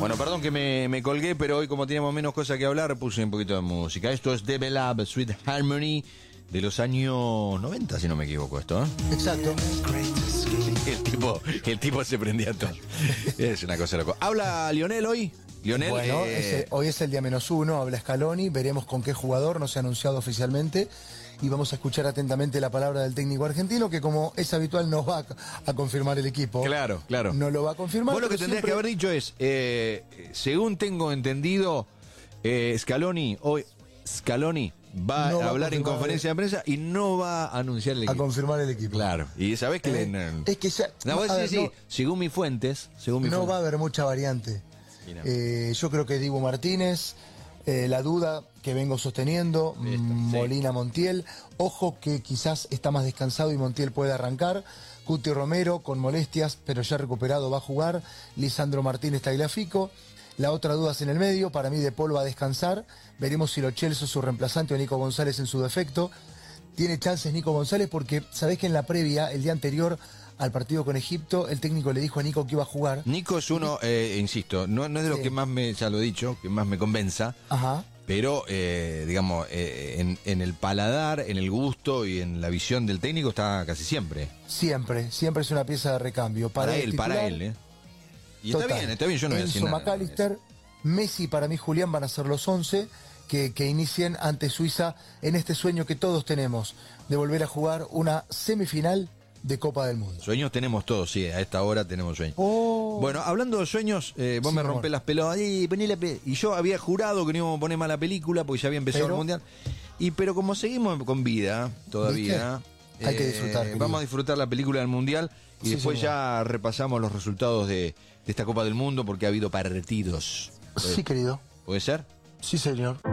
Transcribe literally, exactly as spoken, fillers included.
Bueno, perdón que me, me colgué, pero hoy como teníamos menos cosas que hablar, puse un poquito de música. Esto es Devil Lab, Sweet Harmony, de los años noventa, si no me equivoco esto, ¿eh? Exacto. El tipo, el tipo se prendía todo. Es una cosa loca. ¿Habla Lionel hoy? Lionel, Bueno, eh... ese, hoy es el día menos uno, habla Scaloni, veremos con qué jugador, no se ha anunciado oficialmente, y vamos a escuchar atentamente la palabra del técnico argentino, que como es habitual no va a, a confirmar el equipo. Claro, claro. No lo va a confirmar. Vos lo que tendrías siempre... que haber dicho es, eh, según tengo entendido, eh, Scaloni, hoy Scaloni va no a va hablar a en conferencia de prensa y no va a anunciar el equipo. A confirmar el equipo. Claro, y sabés que... Eh, le... es que ya... No, vos a decís, ver, sí, no, según mis fuentes, según mis no fuentes. va a haber mucha variante. No. Eh, yo creo que Dibu Martínez, eh, la duda que vengo sosteniendo, Listo, Molina sí. Montiel, ojo que quizás está más descansado y Montiel puede arrancar, Cuti Romero con molestias, pero ya recuperado va a jugar, Lisandro Martínez Tagliafico, la otra duda es en el medio, para mí De Paul va a descansar, veremos si Lo Celso es su reemplazante o Nico González en su defecto. Tiene chances Nico González porque sabés que en la previa, el día anterior al partido con Egipto, el técnico le dijo a Nico que iba a jugar. Nico es uno, eh, insisto, no, no es de los Sí. que más me, ya lo he dicho, que más me convenza, Ajá. pero eh, digamos, eh, en, en el paladar, en el gusto y en la visión del técnico está casi siempre. Siempre, siempre es una pieza de recambio. Para, Para él, titular, para él, ¿eh? Y total. está bien, está bien, yo no voy a decir Enzo nada. McAllister, Messi, para mí Julián van a ser los once que, que inicien ante Suiza en este sueño que todos tenemos de volver a jugar una semifinal de Copa del Mundo. Sueños tenemos todos, sí, a esta hora tenemos sueños. Oh. Bueno, hablando de sueños, eh, vos Sí, me amor. rompés las pelotas, y, poné la pe-". y yo había jurado que no íbamos a poner mala película porque ya había empezado Pero- el Mundial. Y pero como seguimos con vida todavía, ¿Viste? Hay que disfrutar, querido. vamos a disfrutar la película del Mundial y Sí, después señor. ya repasamos los resultados de, de esta Copa del Mundo porque ha habido partidos. Sí, querido. ¿Puede ser? Sí, señor.